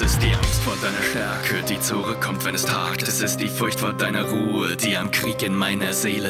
ist die Angst vor deiner Stärke, die zurückkommt, wenn es tagt. Es ist die Furcht vor deiner Ruhe, die am Krieg in meiner Seele